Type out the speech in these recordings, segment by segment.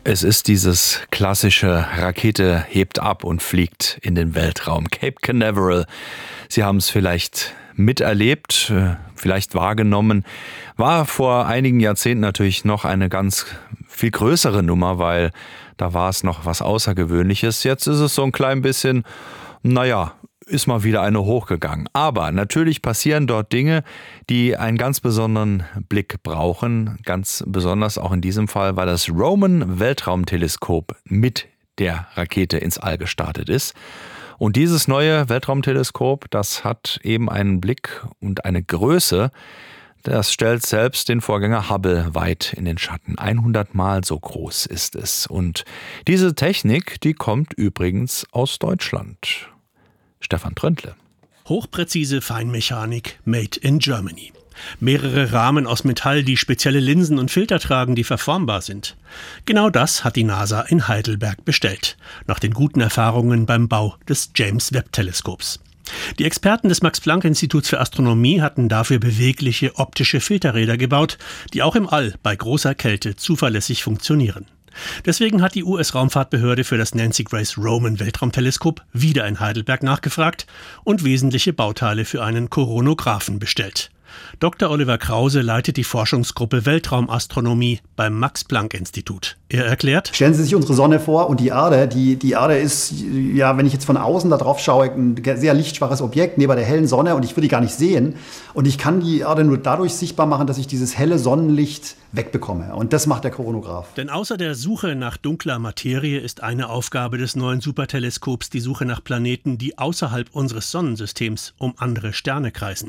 Es ist dieses klassische Rakete hebt ab und fliegt in den Weltraum. Cape Canaveral, Sie haben es vielleicht miterlebt, vielleicht wahrgenommen, war vor einigen Jahrzehnten natürlich noch eine ganz viel größere Nummer, weil da war es noch was Außergewöhnliches. Jetzt ist es so ein klein bisschen, ist mal wieder eine hochgegangen. Aber natürlich passieren dort Dinge, die einen ganz besonderen Blick brauchen. Ganz besonders auch in diesem Fall, weil das Roman-Weltraumteleskop mit der Rakete ins All gestartet ist. Und dieses neue Weltraumteleskop, das hat eben einen Blick und eine Größe, das stellt selbst den Vorgänger Hubble weit in den Schatten. 100 Mal so groß ist es. Und diese Technik, die kommt übrigens aus Deutschland. Stefan Tröntle. Hochpräzise Feinmechanik made in Germany. Mehrere Rahmen aus Metall, die spezielle Linsen und Filter tragen, die verformbar sind. Genau das hat die NASA in Heidelberg bestellt, nach den guten Erfahrungen beim Bau des James-Webb-Teleskops. Die Experten des Max-Planck-Instituts für Astronomie hatten dafür bewegliche optische Filterräder gebaut, die auch im All bei großer Kälte zuverlässig funktionieren. Deswegen hat die US-Raumfahrtbehörde für das Nancy Grace Roman Weltraumteleskop wieder in Heidelberg nachgefragt und wesentliche Bauteile für einen Koronographen bestellt. Dr. Oliver Krause leitet die Forschungsgruppe Weltraumastronomie beim Max-Planck-Institut. Er erklärt: Stellen Sie sich unsere Sonne vor und die Erde. Die Erde ist, wenn ich jetzt von außen da drauf schaue, ein sehr lichtschwaches Objekt neben der hellen Sonne und ich würde die gar nicht sehen. Und ich kann die Erde nur dadurch sichtbar machen, dass ich dieses helle Sonnenlicht wegbekomme. Und das macht der Koronograph. Denn außer der Suche nach dunkler Materie ist eine Aufgabe des neuen Superteleskops die Suche nach Planeten, die außerhalb unseres Sonnensystems um andere Sterne kreisen.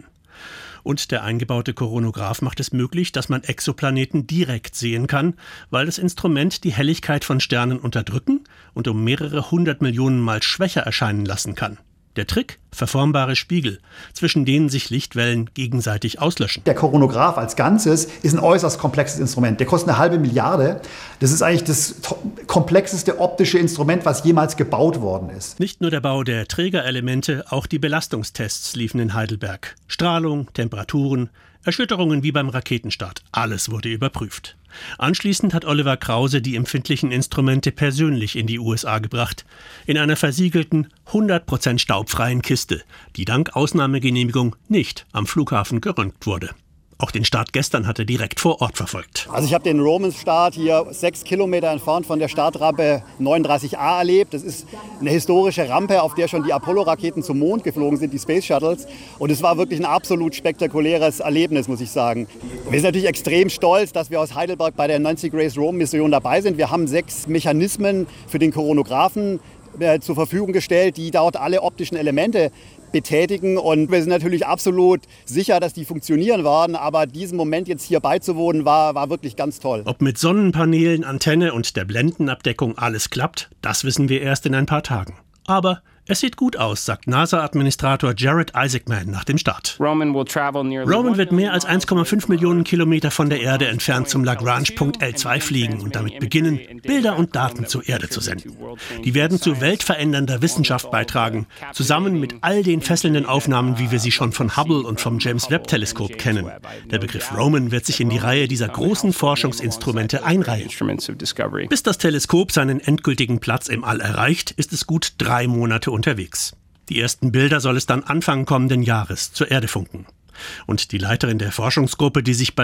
Und der eingebaute Koronograph macht es möglich, dass man Exoplaneten direkt sehen kann, weil das Instrument die Helligkeit von Sternen unterdrücken und um mehrere 100 Millionen Mal schwächer erscheinen lassen kann. Der Trick? Verformbare Spiegel, zwischen denen sich Lichtwellen gegenseitig auslöschen. Der Koronograph als Ganzes ist ein äußerst komplexes Instrument. Der kostet 500 Milliarden. Das ist eigentlich das komplexeste optische Instrument, was jemals gebaut worden ist. Nicht nur der Bau der Trägerelemente, auch die Belastungstests liefen in Heidelberg. Strahlung, Temperaturen, Erschütterungen wie beim Raketenstart. Alles wurde überprüft. Anschließend hat Oliver Krause die empfindlichen Instrumente persönlich in die USA gebracht. In einer versiegelten, 100% staubfreien Kiste, die dank Ausnahmegenehmigung nicht am Flughafen geröntgt wurde. Auch den Start gestern hat er direkt vor Ort verfolgt. Also ich habe den Roman-Start hier 6 Kilometer entfernt von der Startrampe 39A erlebt. Das ist eine historische Rampe, auf der schon die Apollo-Raketen zum Mond geflogen sind, die Space Shuttles. Und es war wirklich ein absolut spektakuläres Erlebnis, muss ich sagen. Wir sind natürlich extrem stolz, dass wir aus Heidelberg bei der Nancy Grace Roman-Mission dabei sind. Wir haben 6 Mechanismen für den Koronographen zur Verfügung gestellt, die dort alle optischen Elemente betätigen. Und wir sind natürlich absolut sicher, dass die funktionieren werden. Aber diesem Moment jetzt hier beizuwohnen, war wirklich ganz toll. Ob mit Sonnenpaneelen, Antenne und der Blendenabdeckung alles klappt, das wissen wir erst in ein paar Tagen. Aber es sieht gut aus, sagt NASA-Administrator Jared Isaacman nach dem Start. Roman wird mehr als 1,5 Millionen Kilometer von der Erde entfernt zum Lagrange-Punkt L2 fliegen und damit beginnen, Bilder und Daten zur Erde zu senden. Die werden zu weltverändernder Wissenschaft beitragen, zusammen mit all den fesselnden Aufnahmen, wie wir sie schon von Hubble und vom James-Webb-Teleskop kennen. Der Begriff Roman wird sich in die Reihe dieser großen Forschungsinstrumente einreihen. Bis das Teleskop seinen endgültigen Platz im All erreicht, ist es gut 3 Monate unterwegs. Die ersten Bilder soll es dann Anfang kommenden Jahres zur Erde funken. Und die Leiterin der Forschungsgruppe, die sich bei